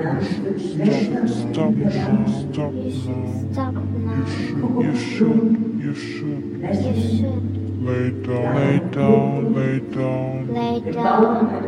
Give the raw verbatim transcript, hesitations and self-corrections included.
Stop now, stop You should now. stop now. You should, you should. You should Lay down, lay down, lay down. lay down.